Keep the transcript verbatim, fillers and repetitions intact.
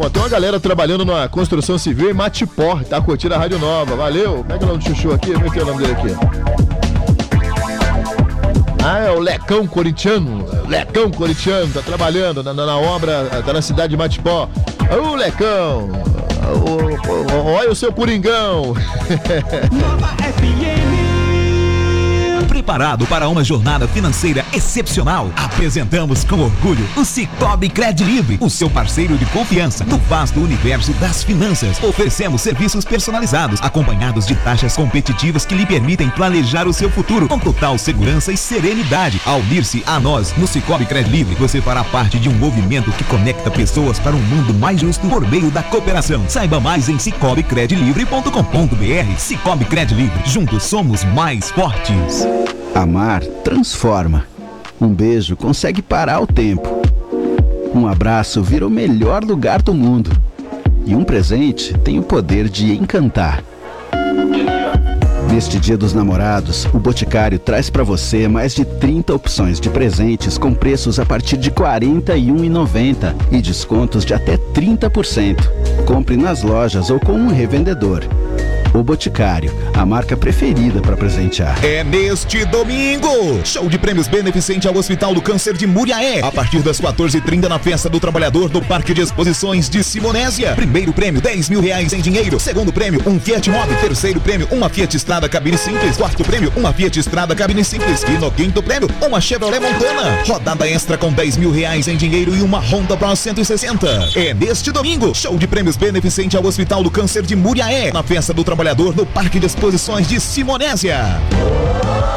Bom, tem uma galera trabalhando na construção civil em Matipó, tá curtindo a Rádio Nova, valeu. Pega o nome do chuchu aqui, vem ver o nome dele aqui. Ah, é o Lecão Corintiano, Lecão Corintiano, tá trabalhando na, na, na obra, tá na cidade de Matipó. Ô, Lecão, olha o seu Coringão. Nova F M. Preparado para uma jornada financeira excepcional? Apresentamos com orgulho o Sicoob Cred Livre, o seu parceiro de confiança no vasto universo das finanças. Oferecemos serviços personalizados, acompanhados de taxas competitivas que lhe permitem planejar o seu futuro com total segurança e serenidade. Ao unir-se a nós no Sicoob Cred Livre, você fará parte de um movimento que conecta pessoas para um mundo mais justo por meio da cooperação. Saiba mais em cicobi cred livre ponto com ponto b r. Sicoob Cred Livre, juntos somos mais fortes. Amar transforma. Um beijo consegue parar o tempo. Um abraço vira o melhor lugar do mundo. E um presente tem o poder de encantar. Neste Dia dos Namorados, o Boticário traz para você mais de trinta opções de presentes com preços a partir de quarenta e um reais e noventa centavos e descontos de até trinta por cento. Compre nas lojas ou com um revendedor. O Boticário, a marca preferida para presentear. É neste domingo, show de prêmios beneficente ao Hospital do Câncer de Muriaé, a partir das quatorze e trinta na Festa do Trabalhador do Parque de Exposições de Simonésia. Primeiro prêmio, dez mil reais em dinheiro. Segundo prêmio, um Fiat Mobi. Terceiro prêmio, uma Fiat Strada cabine simples. Quarto prêmio, uma Fiat Strada cabine simples. E no quinto prêmio, uma Chevrolet Montana. Rodada extra com dez mil reais em dinheiro e uma Honda Bros cento e sessenta. É neste domingo, show de prêmios beneficente ao Hospital do Câncer de Muriaé, na Festa do Trabalhador no Parque de Exposições de Simonésia.